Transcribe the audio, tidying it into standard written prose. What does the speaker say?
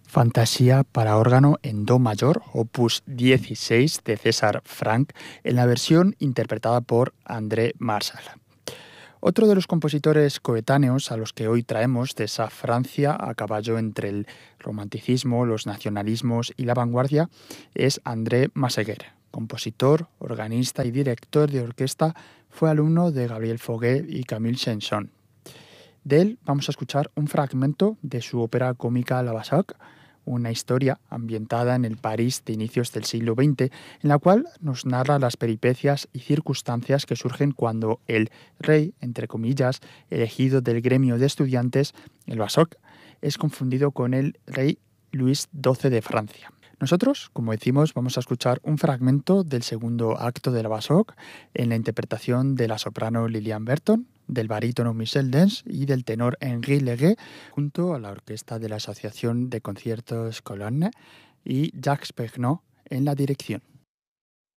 Fantasía para órgano en do mayor, opus 16 de César Franck, en la versión interpretada por André Marshall. Otro de los compositores coetáneos a los que hoy traemos de esa Francia a caballo entre el romanticismo, los nacionalismos y la vanguardia es André Masseguer. Compositor, organista y director de orquesta, fue alumno de Gabriel Fauré y Camille Saint-Saëns. De él vamos a escuchar un fragmento de su ópera cómica La Bazoche, una historia ambientada en el París de inicios del siglo XX, en la cual nos narra las peripecias y circunstancias que surgen cuando el rey, entre comillas, elegido del gremio de estudiantes, el Bazoche, es confundido con el rey Luis XII de Francia. Nosotros, como decimos, vamos a escuchar un fragmento del segundo acto de La Bazoche en la interpretación de la soprano Liliane Berton, del barítono Michel Dens y del tenor Henri Leguet, junto a la orquesta de la Asociación de Conciertos Colonne y Jacques Pernaut en la dirección.